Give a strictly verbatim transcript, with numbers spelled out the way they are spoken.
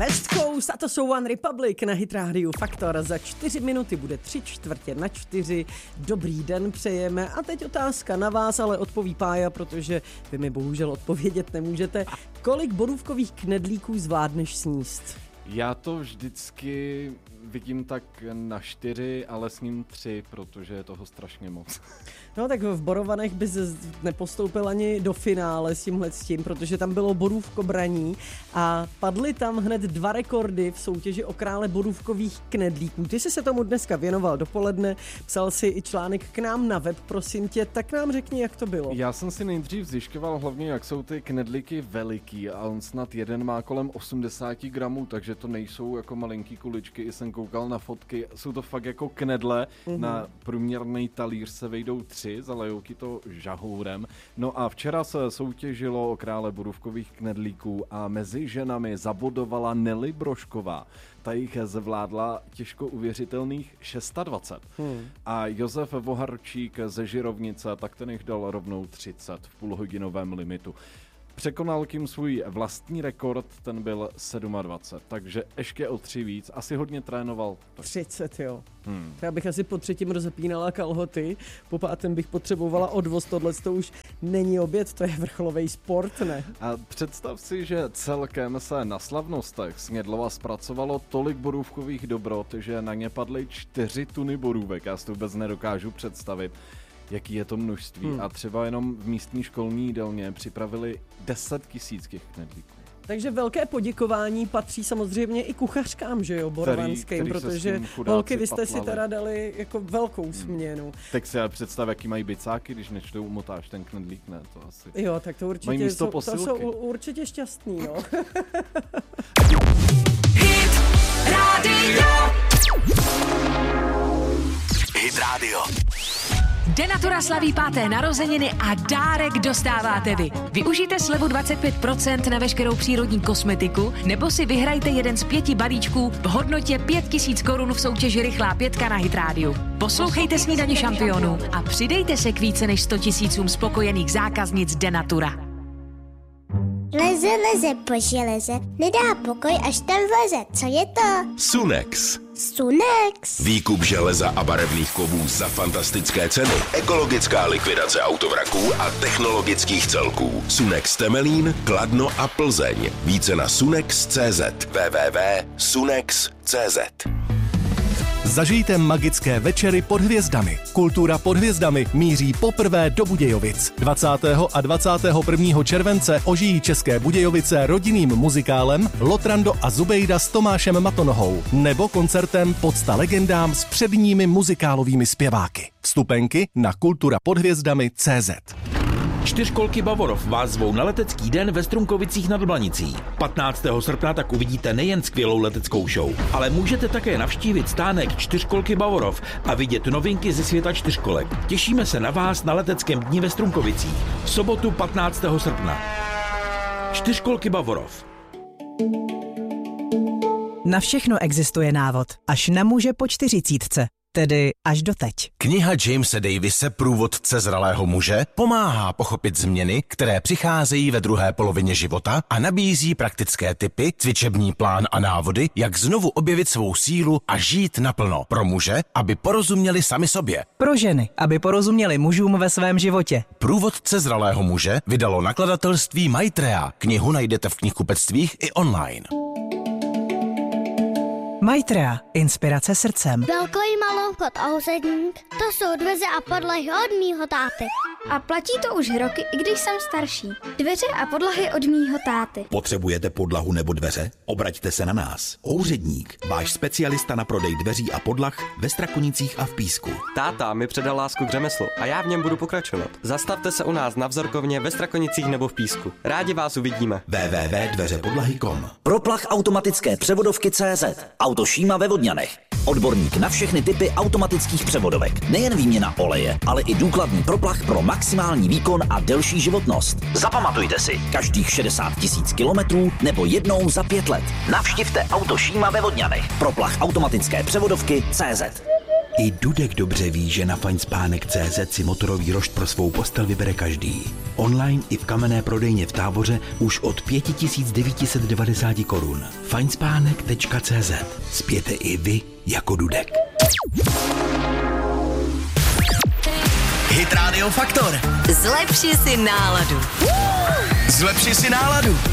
West Coast a to jsou One Republic na Hit Radio Faktor. Za čtyři minuty bude tři čtvrtě na čtyři. Dobrý den přejeme a teď otázka na vás, ale odpoví Pája, protože vy mi bohužel odpovědět nemůžete. Kolik borůvkových knedlíků zvládneš sníst? Já to vždycky vidím tak na čtyři, ale s ním tři, protože je toho strašně moc. No tak v Borovanech bys nepostoupil ani do finále s tímhle s tím, protože tam bylo borůvkobraní a padly tam hned dva rekordy v soutěži o krále borůvkových knedlíků. Ty jsi se tomu dneska věnoval dopoledne, psal si i článek k nám na web, prosím tě, tak nám řekni, jak to bylo. Já jsem si nejdřív zjišťoval hlavně, jak jsou ty knedlíky veliký a on snad jeden má kolem osmdesát gramů, takže to nejsou jako malinký kuličky, i jsem koukal na fotky, jsou to fakt jako knedle, mm-hmm. Na průměrný talíř se vejdou tři, zalejou ti to žahourem. No a včera se soutěžilo o krále borůvkových knedlíků a mezi ženami zabodovala Nelly Brožková. Ta jich zvládla těžko uvěřitelných dvacet šest. Hmm. A Josef Voharčík ze Žirovnice, tak ten jich dal rovnou třicet v půlhodinovém limitu. Překonal tím svůj vlastní rekord, ten byl dvacet sedm, takže ještě o tři víc, asi hodně trénoval. Tak. třicet, jo. Hmm. Já bych asi po třetím rozepínala kalhoty, po pátém bych potřebovala odvoz, tohle to už není oběd, to je vrcholový sport, ne? A představ si, že celkem se na slavnostech Snědlova zpracovalo tolik borůvkových dobrot, že na ně padly čtyři tuny borůvek, já si to vůbec nedokážu představit. Jaký je to množství. Hmm. A třeba jenom v místní školní jídelně připravili deset tisíc těch knedlíků. Takže velké poděkování patří samozřejmě i kuchařkám, že jo, borovanským, protože holky, vy jste patlali. Si teda dali jako velkou směnu. Hmm. Tak si ale představ, jaký mají bicáky, když nečtou umotáš ten knedlík, ne, to asi. Jo, tak to určitě jsou, to jsou určitě šťastný, no. Hit Radio. Hit Radio. Denatura slaví páté narozeniny a dárek dostáváte vy. Využijte slevu dvacet pět procent na veškerou přírodní kosmetiku nebo si vyhrajte jeden z pěti balíčků v hodnotě pět tisíc korun v soutěži Rychlá pětka na Hit Radio. Poslouchejte Snídaně šampionů a přidejte se k více než sto tisícům spokojených zákaznic Denatura. Leze, leze po železe, nedá pokoj, až tam vleze. Co je to? Sunex. Sunex. Výkup železa a barevných kovů za fantastické ceny. Ekologická likvidace autovraků a technologických celků. Sunex Temelín, Kladno a Plzeň. Více na sunex tečka cé zet. w w w tečka sunex tečka cé zet. Zažijte magické večery pod hvězdami. Kultura pod hvězdami míří poprvé do Budějovic. dvacátého a dvacátého prvního července ožijí České Budějovice rodinným muzikálem Lotrando a Zubejda s Tomášem Matonohou nebo koncertem Pocta legendám s předními muzikálovými zpěváky. Vstupenky na kultura pod hvězdami tečka cé zet. Čtyřkolky Bavorov vás zvou na letecký den ve Strunkovicích nad Blanicí. patnáctého srpna tak uvidíte nejen skvělou leteckou show, ale můžete také navštívit stánek Čtyřkolky Bavorov a vidět novinky ze světa čtyřkolek. Těšíme se na vás na leteckém dni ve Strunkovicích v sobotu patnáctého srpna. Čtyřkolky Bavorov. Na všechno existuje návod, až na muže po čtyřicítce. Tedy až doteď. Kniha Jamese Davise Průvodce zralého muže pomáhá pochopit změny, které přicházejí ve druhé polovině života a nabízí praktické tipy, cvičební plán a návody, jak znovu objevit svou sílu a žít naplno. Pro muže, aby porozuměli sami sobě. Pro ženy, aby porozuměli mužům ve svém životě. Průvodce zralého muže vydalo nakladatelství Maitreya. Knihu najdete v knihkupectvích i online. Maitreya. Inspirace srdcem. Velký malochod a husedník, to jsou dveře a podlahy od mýho táty. A platí to už roky, i když jsem starší. Dveře a podlahy od mýho táty. Potřebujete podlahu nebo dveře? Obraťte se na nás. Houředník, váš specialista na prodej dveří a podlah ve Strakonicích a v Písku. Táta mi předal lásku k řemeslu a já v něm budu pokračovat. Zastavte se u nás na vzorkovně ve Strakonicích nebo v Písku. Rádi vás uvidíme. w w w tečka dveře podlahy tečka com. Proplach automatické převodovky tečka cé zet. Autošíma ve Vodňanech. Odborník na všechny typy automatických převodovek. Nejen výměna oleje, ale i důkladný proplach pro maximální výkon a delší životnost. Zapamatujte si, každých šedesát tisíc kilometrů nebo jednou za pět let. Navštivte Autošíma ve Vodňanech. Proplach automatické převodovky tečka cé zet. I Dudek dobře ví, že na fajnspánek tečka cé zet si motorový rošt pro svou postel vybere každý. Online i v kamenné prodejně v Táboře už od pět tisíc devět set devadesát korun. fajnspánek tečka cé zet. Spějte i vy jako Dudek. Hit Radio Faktor. Zlepši si náladu. Zlepši si náladu.